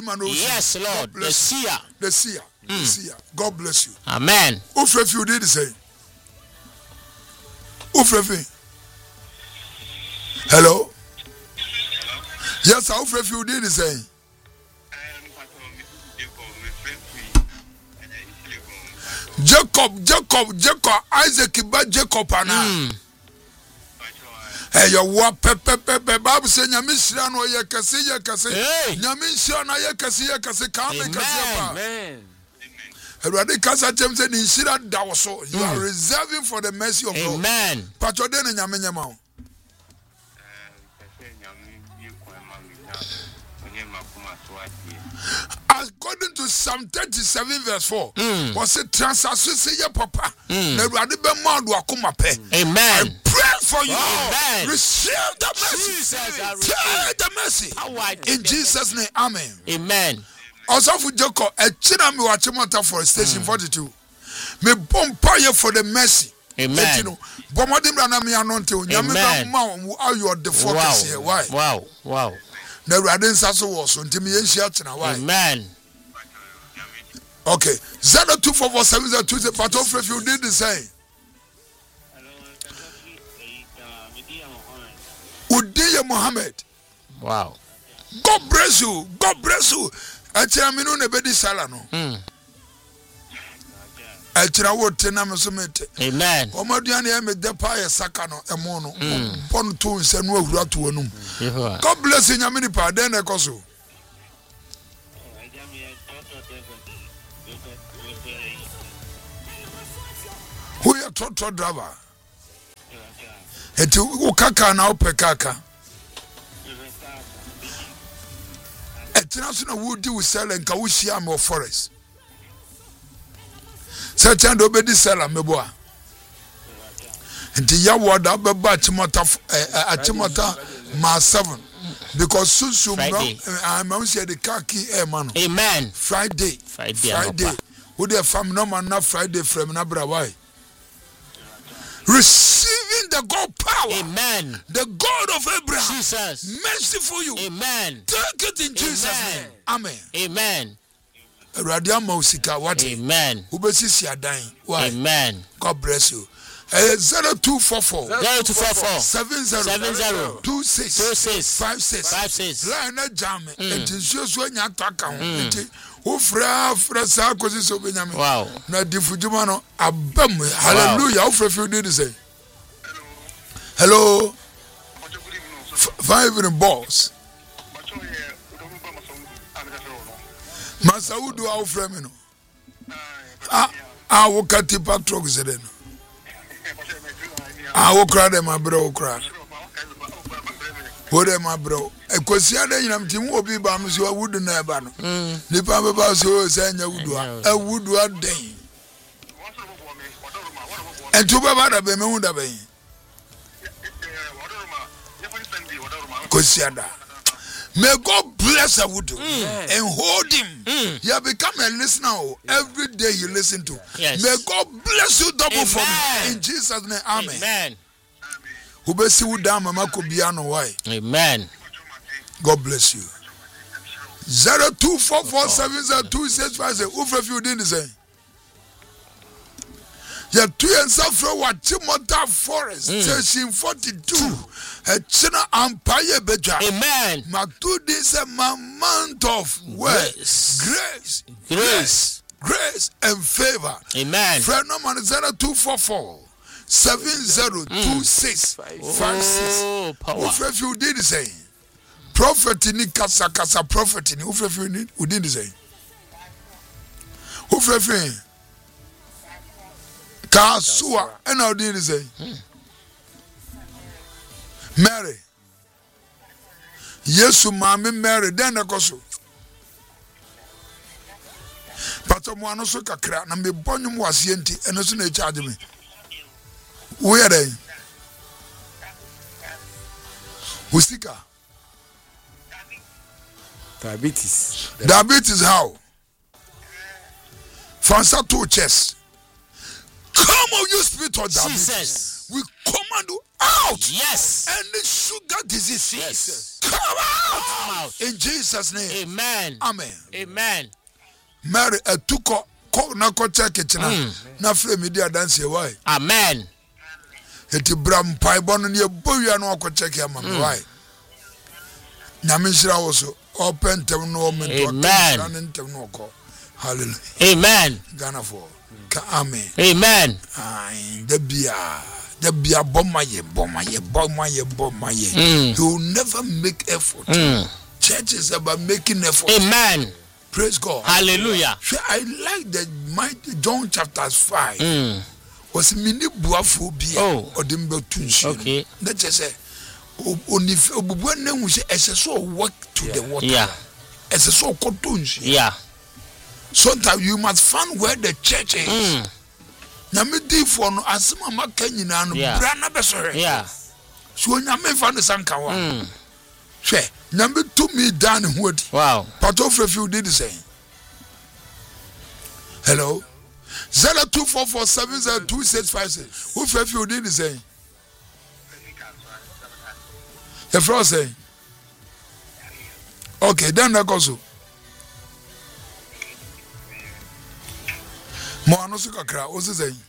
Yes, Lord. The seer. The seer. The seer. God bless you. Amen. Ufrefi, you did the same. Ufrefi. Hello. Yes, Ufrefi, you did the same. Jacob, Isaac, but Jacob, Anna. Hey, your what pepe Bible say Nyamisha no ye kase Nyamisha na ye kase kame kase pa. Amen. Everybody kasa chem say ninshira dawoso. You are reserving for the mercy of God. Amen. Pacho de na nyame nyama o. According to Psalm 37 verse 4, was it transaction say your papa? Everybody be mad wa kuma pe. Amen. I pray for you. Amen. Receive the mercy. Take the mercy. In Jesus' name, amen. Amen. Also for Joko, a china me watch mota for station 42. Me bompa for the mercy. Amen. You know, bomadi na me anonte o. Nyame ba ma how you are the focus here. Why? Wow. Na Awurade nsaso wo so ntimi yenhia tena why? Amen. Okay. 02447020 Pato Fresh, you did the same. Udiya Mohammed. Wow. God bless you. God bless you. Achira minu ne bedi sala no. Achira wo tena mesomete. Amen. Omaduane e me depa ye saka no emo no. Pon to nse no ahura to anum. God bless you nyame ni pa den e koso. Who you trotro driver? Eti ukaka na opekaka. Etina so na wudi wo sell nka wo hia me forest. Search and obedi sell ameboa. Enti ya woda beba atimota ma 7 because soon I'm say the car key man. Amen. Friday. Who the fam no man na Friday from na bra why? Receiving the God power. Amen. The God of Abraham. Jesus. Merciful you. Amen. Take it in Jesus' name. Amen. Amen. Radiama usika what? Amen. Ubesisi adan. Why? Amen. God bless you. 0244 70 26 line jam so nya taka ho ufra sa kosi so benyame wow na difujuma no abam hallelujah ufra fi did say hello 5 in boss Masaudu ufra me no wo kati patrol zede no wo kra dem abro wo kra wo dem abro ekosia de nyinam tim obi ba am so awudu na eba no nipa be ba so sanya awudu aden entu be ba da be me hu da be kosia da. May God bless Awudu and hold him. You have become a listener every day you listen to. Yes. May God bless you double for me. In Jesus' name, amen. Amen. Ubesi udama mama kubiano why? Amen. God bless you. 0244702656. Ufrefi you didn't say. Ya two and suffer what Timothy Forest station 42 a china empire beja. Amen. Matu this a month of grace and favor. Amen. Friend number 0244 702656. Ufrefi you did say. Prophet ni kasa prophet ni Ufrefi you did say. Ufrefi Kasua and how did he say? Mary. Yesu mami Mary then a koso. Pato mo ano so kakra na me bonyum wase enti eno so na charge me. Where they? Usika. Diabetes how? Fansa two chest. Come on, you spirit of diabetes. Jesus. We command you out. Yes. Any sugar disease. Yes. Come out. Come out. In Jesus' name. Amen. Amen. Amen. Mary etuko ko na ko check kitchen na free media dance why. Amen. Eti bram pai bono ne bowia no ko check ya mam why. Nyame nhira wo so open tem no moment amen. Hallelujah. Amen. Ghana for. Amen. Amen. Ai the bia bomaye. You will never make effort. Church is about making effort. Amen. Praise God. Hallelujah. I like the John chapter 5. Was mini buaphobia or dimbe tunshi. Okay. That just say only when we say so work to the water. Yeah. As a so tunshi. Yeah. Sometimes you must find where the church is. Nyame for no asema makanyina no bra na besore. Yeah. So nyame fa no sankawa. Hwe nyame to me down hodi. Wow. Part of you did the same. Hello. 0244702656. Who if you did the same? The first say. Okay, then that goes. Moano Sukakra, what's he saying?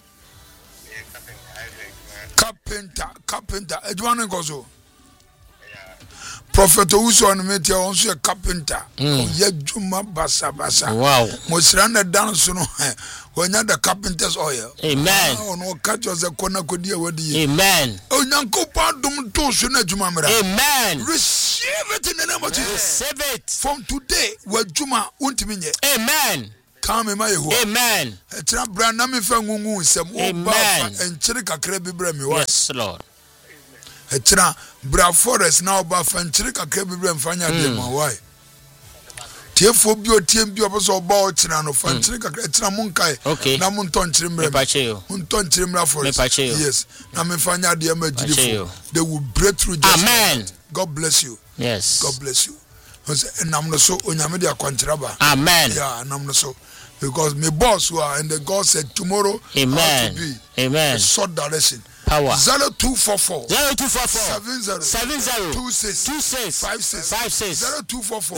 Carpenter, Edwan Gozo. Prophet Uso and Metia also a carpenter. Yejuma Basa. Wow. Mosrana dance no when you the carpenter's oil. Amen. Oh no, catch us a corner could deal with you. Amen. Oh, Yanko Pardum to Sunajumamra. Amen. Receive it in the name of Jesus. Receive it. From today, where Juma won't mean it. Amen. Come my amen. Etra bra na me fa ngungu nsem o ba enchire kakra bi bra mi wa. Yes Lord. Etra bra forest na o ba fa enchire kakra bi bra mfanya de ma why. Tiefo bi o tiem bi oboso o ba o chira no fa enchire kakra etra munkai na mun ton chire mra. Me pache yo. Mun ton chire mra forest. Me pache yo. Yes. Na me fanya de ma jidifo. They will break through just. Amen. God bless you. Yes. God bless you. Namno so onyame de akwantraba. Amen. Yeah, namno so. Because my boss who are and the God said tomorrow amen. To be amen. A short direction. Power 0244 70 26 56 0244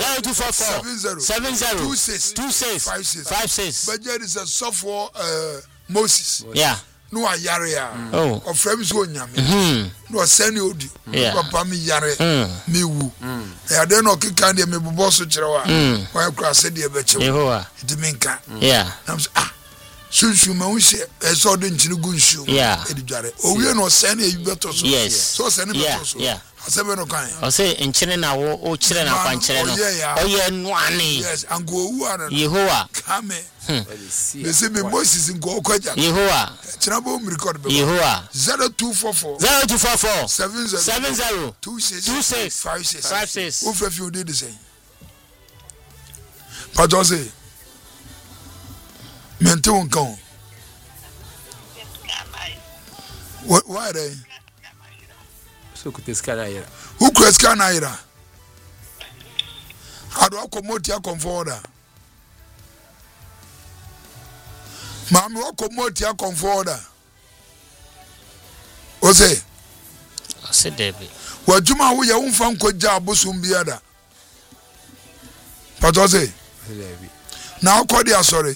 70 26 but there is a software Moses. Yeah. No ayaria. Oh. Of friends who nyame. No send you papa mi yare mi wu. E dey no kika dey me bobo so kire wa. Why cross dey be che. It minka. Yeah. I'm sunsu ma unse e so de nchini gunsu. Yeah. E di dware. O wie no send you beto so. Yes. So send beto so. Yeah. Asebe no kan. O say nchini na wo kire na kwa nkire no. O ye nuane. Yes, and go wu ana. Yehowa. Come. They say me Moses in go kwaja. Yehowa. Chirabo mi record be. Yehowa. 0244 70 26 56. Who if you did the same? Pastor say. Mente won kan. Why they? So kuteskana ira. Who kuteskana ira? How do I promote your comforter? Mami wo promote your comforter. O say David. Wa juma wo ye unfa nkoja abosum biada. Pastor say David. Now call the sorry.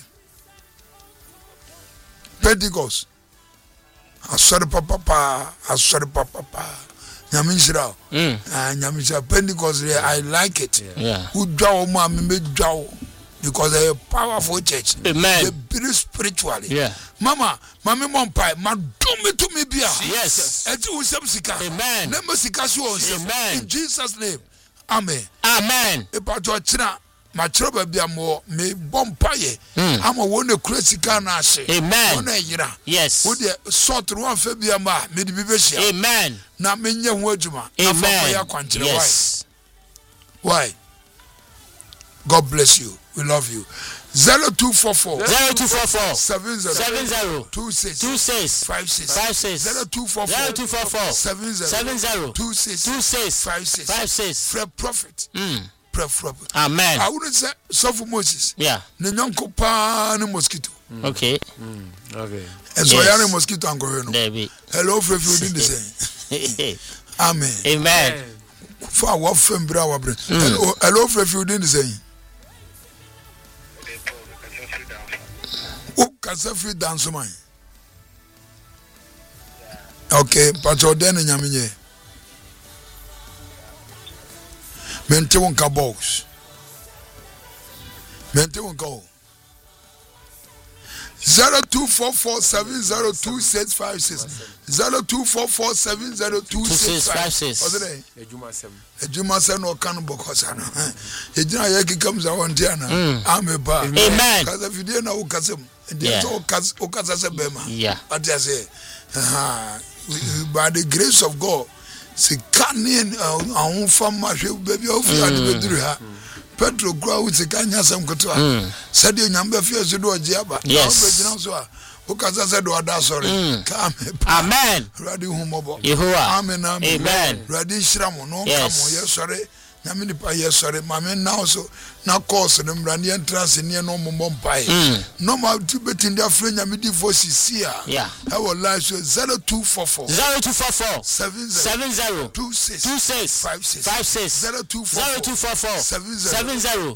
Pentecost. Asori papa. Nyamishira. Nyamishira Pentecost I like it. Yeah. Who draw ma me draw because they are powerful church. Amen. They very spiritually. Yeah. Mama mom pai ma do me to me bia. Yes. Eti usem sika. Amen. Nemo sika so on. Amen. In Jesus name. Amen. Amen. E pa to chira ma chiro bia mo me bompaye. Ama wona kurasika na ahye. Amen. Wona yira. Yes. Wo de sort one fa bia ma me di bibehia. Amen. Na menye ho adwuma. Amen. Yes. Why? God bless you. We love you. 0244 70 26 56 0244 70 26 56 Fred Prophet. Amen. I wouldn't say so for Moses. Yeah. Nenyanko pa ne mosquito. Okay. Okay. And so yare mosquito anko no. Hello for you didn't say. Amen. Amen. For what fembra wa bre. Hello for you didn't say. O kasa free dance man. Okay, but o den nyamenye. Mente won ka box. Mente won go. 0244702656 0244702656 Ejuma se no kan bokosa no ejina ye kikam za won dia na ameba amen kaza video na ukasem dia so ukasa se bema what I say by the grace of God se kanin ahun fama hwe baby ofu ade beduru ha Petro grow with the Kanya some kotoa. Said you number fears to do a jabba. Yes. Ukasa said do sorry. Come. Amen. Radi humobo. Yehovah. Amen. Amen. Radi shramo no come yes sorry. Namini pa yes sorry. Mame now so na course them rani entrance near no mumpai. No more to bet in their friend Yamidi for Sisia. Yeah. I will lie so 0244 70 26 56 0244 70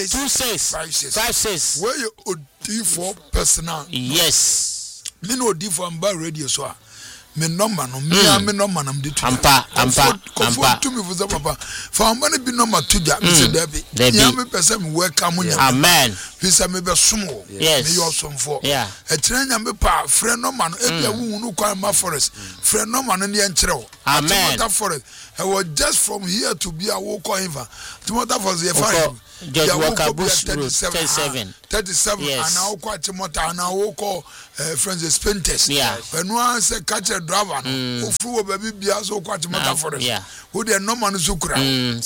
26 where you D4 personal. Yes. Me no D4 amba radio so me number no me number nam de tu ampa to me for papa for money be number 2 ja me say Debbie ya me person me welcome nya amen pisa me be sumo me your som for e tire nya me pa friend number no e bia wu no kwa ma forest friend number no ne nkire wo amen forest I was just from here to be a walk over Timothy for the fire just walk a bush 37 yes. And now quite Timothy and now walk friends spentest when one say catch a driver who flew baby biaso quite Timothy forest who the no man zukra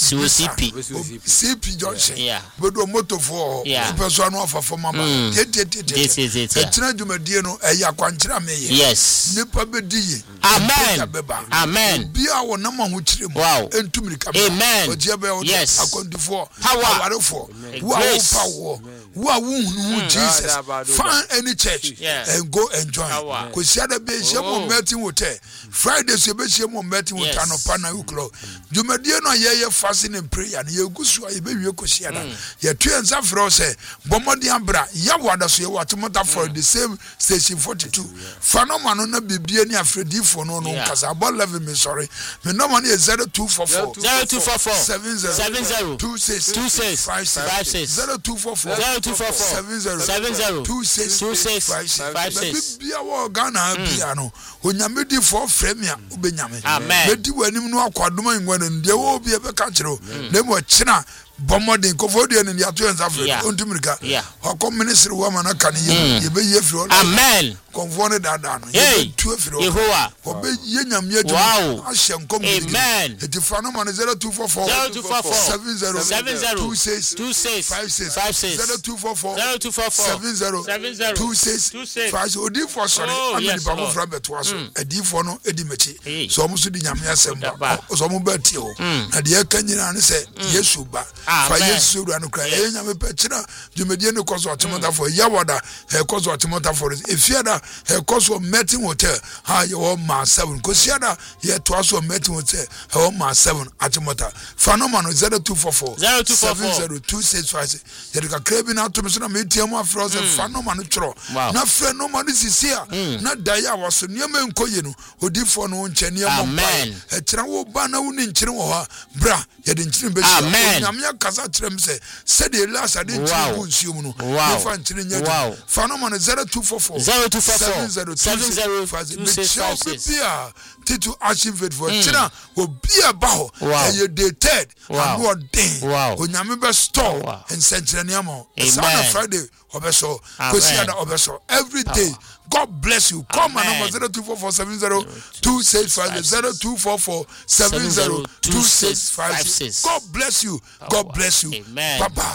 CP Johnson but do motor for person for mama etina dwumadie no eya kwankyera me yes nipa bedi amen bia wo na ma ho kyerem entumrika amen yes akondifo power for who are who Jesus find any church and go and join kosiada be shemo meeting hotel Friday so be shemo meeting hotel no pana uklo dwumadie no ye fasting and prayer na ye gusu ye be wie kosiada ye tuenza fro say bomodi abra ya wada so ye watomota for the same station 42 phenomeno na bibie ni afredifo no kasa about 11 me sorry me no money is 0244 70 26 56 70 26 bia wo Ghana bia no onyamedi for frame ya obenyame bedi wanim no akwadoma ngwana ndie wo bia be ka kire na mo kina bomodin kofodi en ya to enzafre ontumrika akọ ministry wo ma na kan ye be ye firo amen konfone dada no ye tu firo Yehovah obe ye nyame adu ahye nkom amen etifra no man 0244 70 26 56 70 26 odi for sorry ameni babo fra beto aso edi for no edi mechi so omo so di nyame asemba so omo ba tie o na de akanyina ne se Yesu ba fa Yesu do anu kra e nyame pe kira dwumedie ne koso atemota for yawada e koso atemota for efiada e koso meeting hotel ha ye o ma 7 kosiada ye to aso meeting hotel e o ma 7 atemota phenomenon 0244 702656 ye de ka krebi na to me so na meeting mo afro se phenomenon tro na phenomenon sisia na daya waso niam enkoye no odifo no nche niam e kira wo ba na wo ni nchire wo ha bra ye de nchire be nyame kasa trem se de last ade nchire bu nsium no ye fa nchire nya phenomenon 0244 70 titu achieved for china obia baho ye dated and what day onyame be store and centre niamo sana Friday obeso kosiada obeso every day. God bless you. Call my number 0244 70 God bless you. God bless you. Bye bye.